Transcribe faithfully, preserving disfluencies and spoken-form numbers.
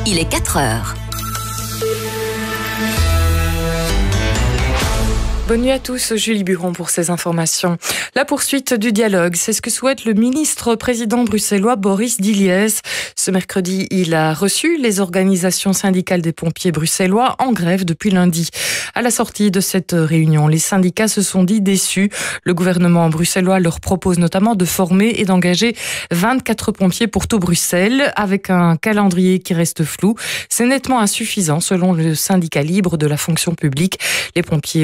il est quatre heures. Bonne nuit à tous, Julie Buron pour ces informations. La poursuite du dialogue, c'est ce que souhaite le ministre-président bruxellois Boris Diliès. Ce mercredi, il a reçu les organisations syndicales des pompiers bruxellois en grève depuis lundi. À la sortie de cette réunion, les syndicats se sont dit déçus. Le gouvernement bruxellois leur propose notamment de former et d'engager vingt-quatre pompiers pour tout Bruxelles, avec un calendrier qui reste flou. C'est nettement insuffisant selon le syndicat libre de la fonction publique. Les pompiers